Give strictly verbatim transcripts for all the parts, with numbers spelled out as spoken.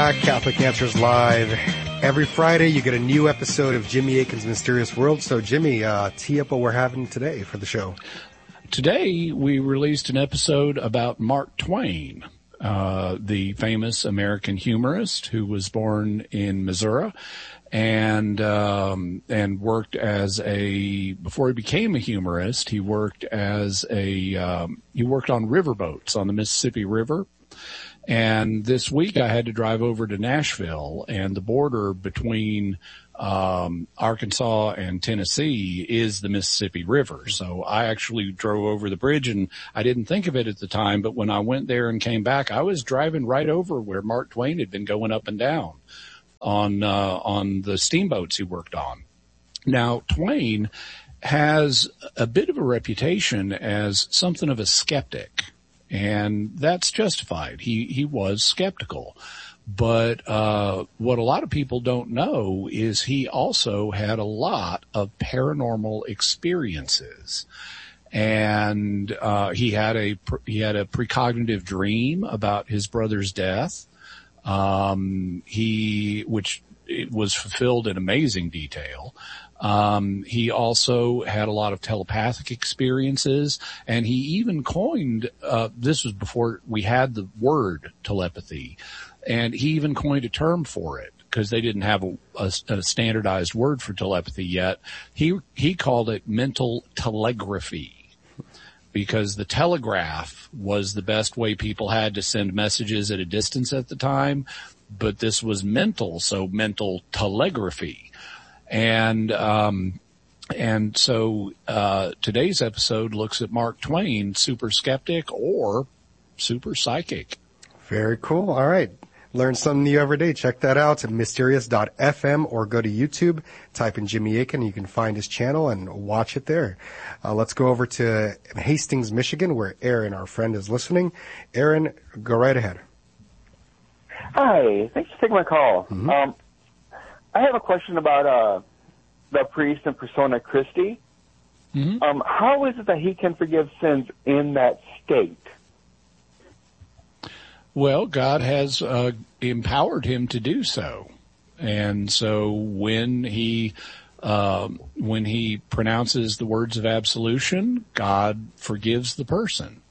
back. Catholic Answers Live. Every Friday, you get a new episode of Jimmy Akin's Mysterious World. So, Jimmy, uh, tee up what we're having today for the show. Today, we released an episode about Mark Twain, uh, the famous American humorist who was born in Missouri and um, and worked as a, before he became a humorist, he worked as a, um, he worked on riverboats on the Mississippi River. And this week I had to drive over to Nashville, and the border between um Arkansas and Tennessee is the Mississippi River. So I actually drove over the bridge, and I didn't think of it at the time, but when I went there and came back, I was driving right over where Mark Twain had been going up and down on uh on the steamboats he worked on. Now, Twain has a bit of a reputation as something of a skeptic. And that's justified. He, he was skeptical. But, uh, what a lot of people don't know is he also had a lot of paranormal experiences. And, uh, he had a, he had a precognitive dream about his brother's death. Um, he, which it was fulfilled in amazing detail. Um, he also had a lot of telepathic experiences, and he even coined, uh, this was before we had the word telepathy, and he even coined a term for it because they didn't have a, a, a standardized word for telepathy yet. He, he called it mental telegraphy because the telegraph was the best way people had to send messages at a distance at the time, but this was mental, so mental telegraphy. And, um, and so, uh, today's episode looks at Mark Twain, super skeptic or super psychic. Very cool. All right. Learn something new every day. Check that out at mysterious dot f m or go to YouTube, type in Jimmy Akin, and you can find his channel and watch it there. Uh, let's go over to Hastings, Michigan, where Aaron, our friend, is listening. Aaron, go right ahead. Hi. Thanks for taking my call. Mm-hmm. Um, I have a question about uh, the priest and persona Christi. Mm-hmm. Um, how is it that he can forgive sins in that state? Well, God has uh, empowered him to do so. And so when he uh, when he pronounces the words of absolution, God forgives the person.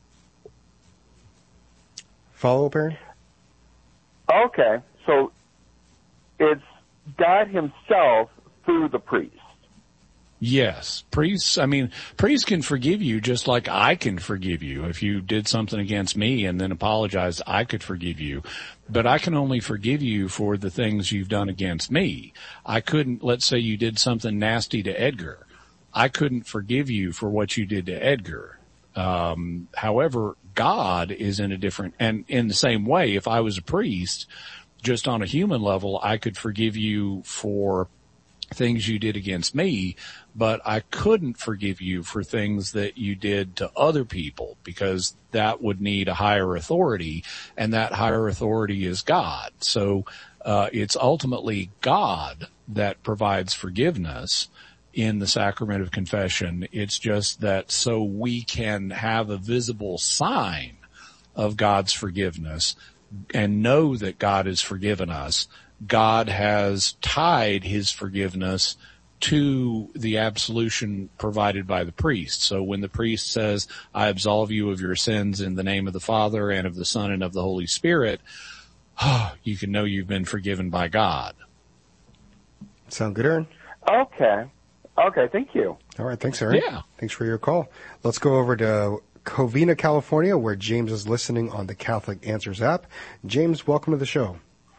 Follow up, Aaron? Okay. So it's God himself through the priest. Yes. Priests, I mean, priests can forgive you just like I can forgive you. If you did something against me and then apologized, I could forgive you. But I can only forgive you for the things you've done against me. I couldn't, let's say you did something nasty to Edgar. I couldn't forgive you for what you did to Edgar. Um, however, God is in a different, and in the same way, if I was a priest, just on a human level, I could forgive you for things you did against me, but I couldn't forgive you for things that you did to other people because that would need a higher authority, and that higher authority is God. So, uh, it's ultimately God that provides forgiveness in the sacrament of confession. It's just that so we can have a visible sign of God's forgiveness and know that God has forgiven us, God has tied his forgiveness to the absolution provided by the priest. So when the priest says, I absolve you of your sins in the name of the Father and of the Son and of the Holy Spirit, you can know you've been forgiven by God. Sound good, Aaron? Okay. Okay, thank you. All right, thanks, Aaron. Yeah. Thanks for your call. Let's go over to Covina, California, where James is listening on the Catholic Answers app. James, welcome to the show.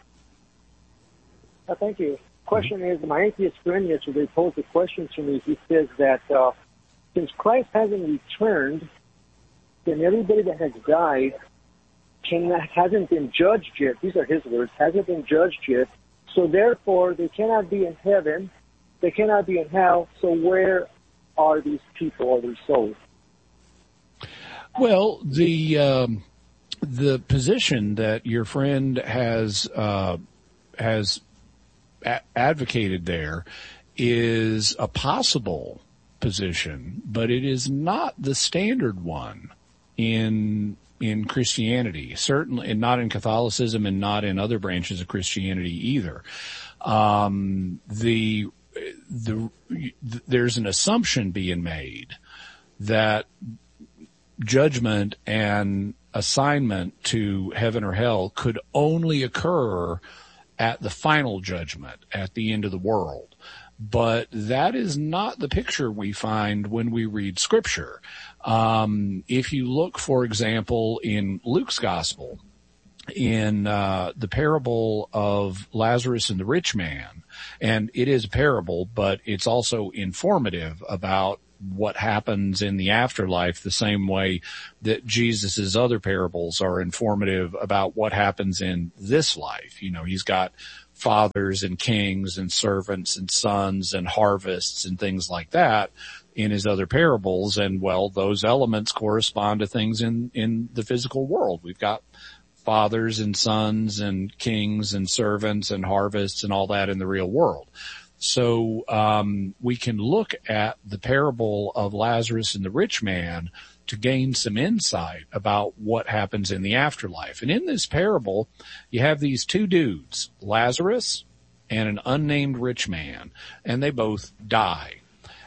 Uh, thank you. Question mm-hmm. is, my atheist friend yesterday posed a question to me. He says that uh, since Christ hasn't returned, then everybody that has died can, hasn't been judged yet. These are his words. Hasn't been judged yet. So therefore, they cannot be in heaven. They cannot be in hell. So where are these people or their souls? Well, the um, the position that your friend has uh, has a- advocated there is a possible position, but it is not the standard one in in Christianity, certainly, and not in Catholicism and not in other branches of Christianity either. Um, the, the, there's an assumption being made that judgment and assignment to heaven or hell could only occur at the final judgment, at the end of the world. But that is not the picture we find when we read Scripture. Um, if you look, for example, in Luke's Gospel, in uh, the parable of Lazarus and the rich man, and it is a parable, but it's also informative about what happens in the afterlife, the same way that Jesus's other parables are informative about what happens in this life. You know, he's got fathers and kings and servants and sons and harvests and things like that in his other parables. And well, those elements correspond to things in, in the physical world. We've got fathers and sons and kings and servants and harvests and all that in the real world. So um, we can look at the parable of Lazarus and the rich man to gain some insight about what happens in the afterlife. And in this parable, you have these two dudes, Lazarus and an unnamed rich man, and they both die.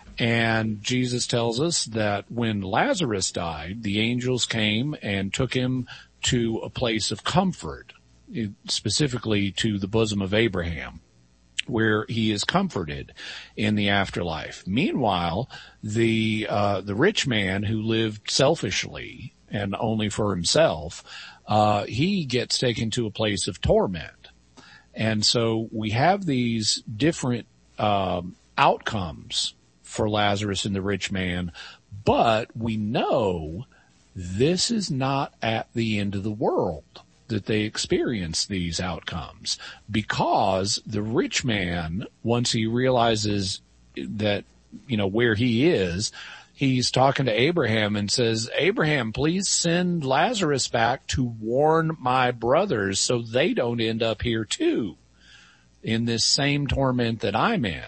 And Jesus tells us that when Lazarus died, the angels came and took him to a place of comfort, specifically to the bosom of Abraham, where he is comforted in the afterlife. Meanwhile, the uh the rich man who lived selfishly and only for himself, uh he gets taken to a place of torment. And so we have these different um outcomes for Lazarus and the rich man, but we know this is not at the end of the world that they experience these outcomes, because the rich man, once he realizes that, you know, where he is, he's talking to Abraham and says, Abraham, please send Lazarus back to warn my brothers so they don't end up here too in this same torment that I'm in.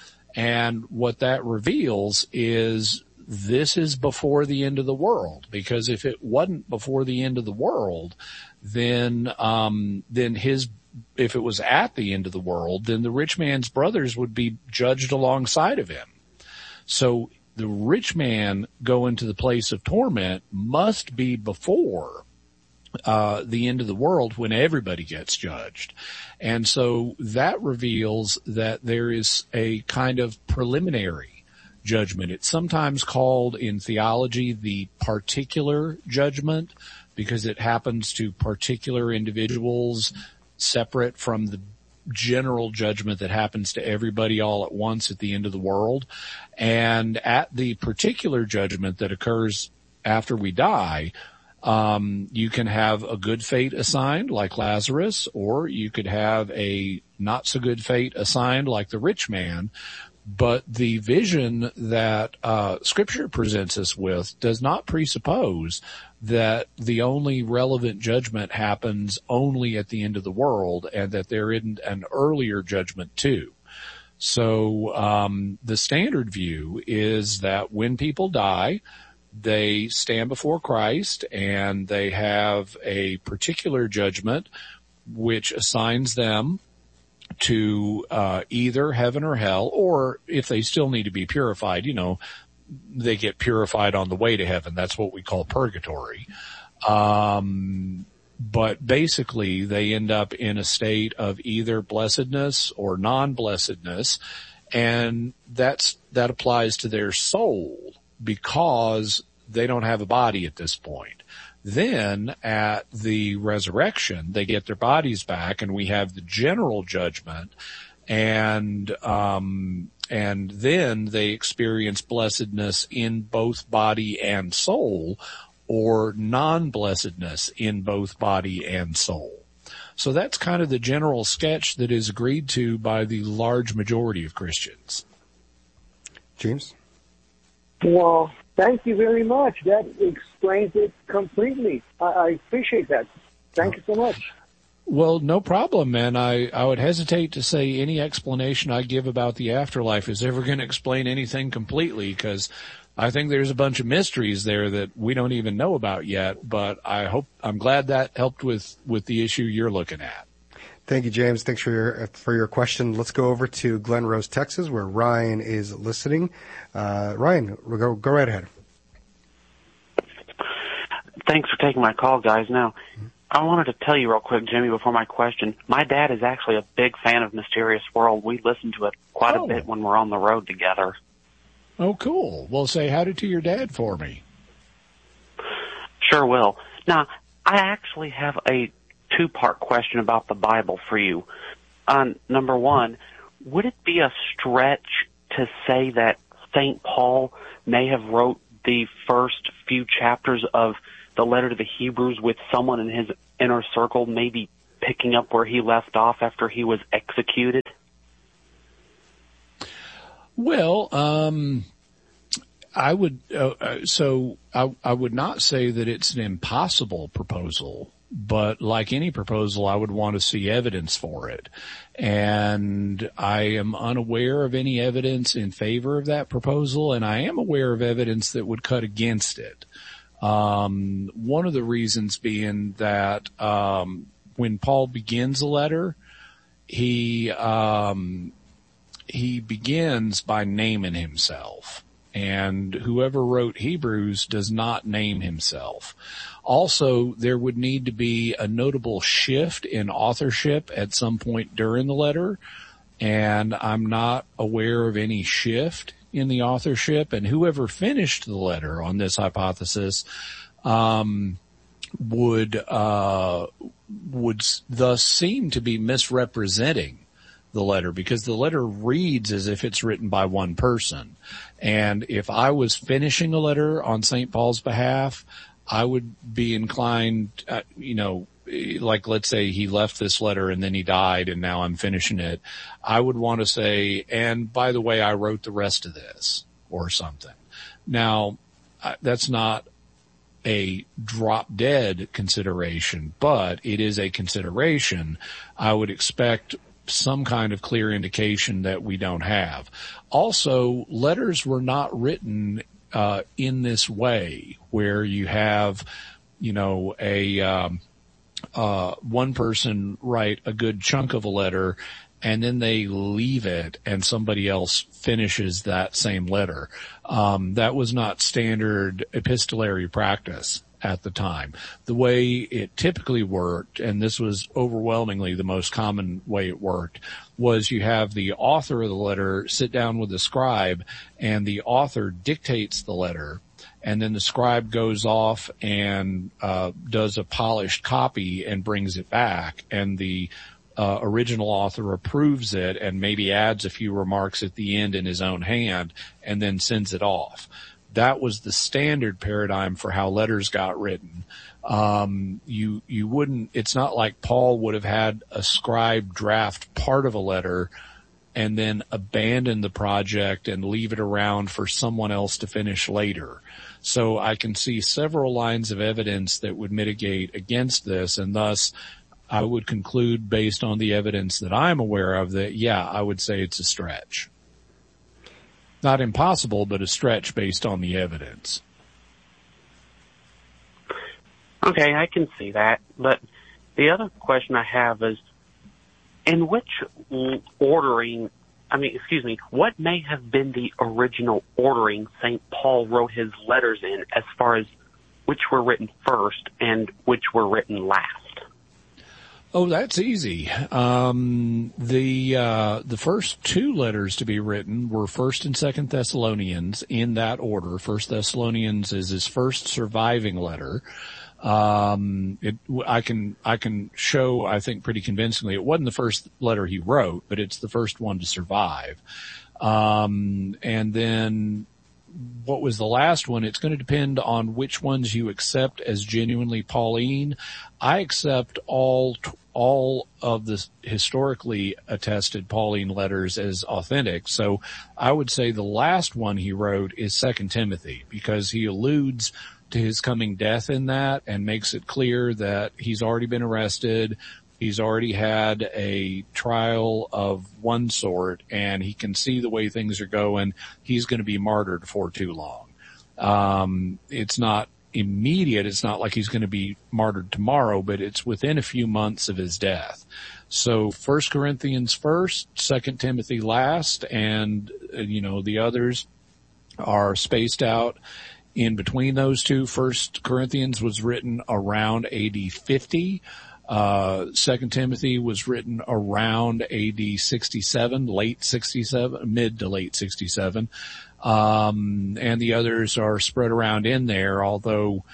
And what that reveals is this is before the end of the world, because if it wasn't before the end of the world, then, um, then his, if it was at the end of the world, then the rich man's brothers would be judged alongside of him. So the rich man going to the place of torment must be before, uh, the end of the world, when everybody gets judged. And so that reveals that there is a kind of preliminary judgment. It's sometimes called in theology the particular judgment, because it happens to particular individuals separate from the general judgment that happens to everybody all at once at the end of the world. And at the particular judgment that occurs after we die, um, you can have a good fate assigned like Lazarus, or you could have a not so good fate assigned like the rich man. But the vision that uh Scripture presents us with does not presuppose that the only relevant judgment happens only at the end of the world, and that there isn't an earlier judgment too. So um the standard view is that when people die, they stand before Christ and they have a particular judgment which assigns them to uh either heaven or hell, or if they still need to be purified, you know, they get purified on the way to heaven. That's what we call purgatory. Um but basically they end up in a state of either blessedness or non-blessedness, and that's that applies to their soul because they don't have a body at this point. Then at the resurrection, they get their bodies back, and we have the general judgment, and um and then they experience blessedness in both body and soul, or non-blessedness in both body and soul. So that's kind of the general sketch that is agreed to by the large majority of Christians. James? Well, thank you very much. That explains it completely. I, I appreciate that. Thank you so much. Well, no problem, man. I, I would hesitate to say any explanation I give about the afterlife is ever going to explain anything completely, because I think there's a bunch of mysteries there that we don't even know about yet, but I hope, I'm glad that helped with, with the issue you're looking at. Thank you, James. Thanks for your, for your question. Let's go over to Glen Rose, Texas, where Ryan is listening. Uh, Ryan, go, go right ahead. Thanks for taking my call, guys. Now, I wanted to tell you real quick, Jimmy, before my question. My dad is actually a big fan of Mysterious World. We listen to it quite oh. a bit when we're on the road together. Oh, cool. Well, say howdy to your dad for me. Sure will. Now, I actually have a two-part question about the Bible for you. Uh, number one, would it be a stretch to say that Saint Paul may have wrote the first few chapters of the letter to the Hebrews with someone in his inner circle maybe picking up where he left off after he was executed? Well, um, I would, uh, so I, I would not say that it's an impossible proposal, but like any proposal, I would want to see evidence for it. And I am unaware of any evidence in favor of that proposal, and I am aware of evidence that would cut against it. Um, one of the reasons being that, um, when Paul begins a letter, he, um, he begins by naming himself, and whoever wrote Hebrews does not name himself. Also, there would need to be a notable shift in authorship at some point during the letter, and I'm not aware of any shift in the authorship, and whoever finished the letter on this hypothesis, um, would, uh, would thus seem to be misrepresenting the letter, because the letter reads as if it's written by one person. And if I was finishing a letter on Saint Paul's behalf, I would be inclined, uh, you know, like let's say he left this letter and then he died and now I'm finishing it. I would want to say, and by the way, I wrote the rest of this or something. Now, uh, that's not a drop dead consideration, but it is a consideration. I would expect some kind of clear indication that we don't have. Also, letters were not written uh in this way where you have, you know, a um uh one person write a good chunk of a letter and then they leave it and somebody else finishes that same letter. Um that was not standard epistolary practice at the time. The way it typically worked, and this was overwhelmingly the most common way it worked, was you have the author of the letter sit down with the scribe, and the author dictates the letter, and then the scribe goes off and uh does a polished copy and brings it back, and the uh original author approves it and maybe adds a few remarks at the end in his own hand and then sends it off. That was the standard paradigm for how letters got written. Um, you, you wouldn't, it's not like Paul would have had a scribe draft part of a letter and then abandon the project and leave it around for someone else to finish later. So I can see several lines of evidence that would mitigate against this, and thus I would conclude based on the evidence that I'm aware of that, yeah, I would say it's a stretch. Not impossible, but a stretch based on the evidence. Okay, I can see that. But the other question I have is, in which ordering, I mean, excuse me, what may have been the original ordering Saint Paul wrote his letters in as far as which were written first and which were written last? Oh, that's easy. Um, the, uh, the first two letters to be written were First and Second Thessalonians in that order. First Thessalonians is his first surviving letter. Um, it, I can, I can show, I think pretty convincingly, it wasn't the first letter he wrote, but it's the first one to survive. Um, and then what was the last one? It's going to depend on which ones you accept as genuinely Pauline. I accept all, all of the historically attested Pauline letters as authentic. So I would say the last one he wrote is Second Timothy, because he alludes to his coming death in that and makes it clear that he's already been arrested. He's already had a trial of one sort, and he can see the way things are going. He's going to be martyred for too long. Um, it's not immediate. It's not like he's going to be martyred tomorrow, but it's within a few months of his death. So First Corinthians first, Second Timothy last, and, uh, you know, the others are spaced out in between those two. First Corinthians was written around A D fifty. Uh, Second Timothy was written around A D sixty-seven, late sixty-seven, mid to late sixty-seven. Um, and the others are spread around in there, although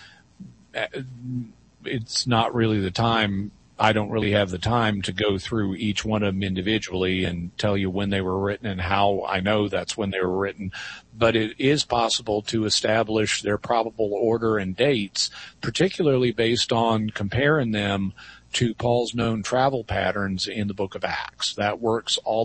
it's not really the time. I don't really have the time to go through each one of them individually and tell you when they were written and how I know that's when they were written. But it is possible to establish their probable order and dates, particularly based on comparing them to Paul's known travel patterns in the book of Acts. That works all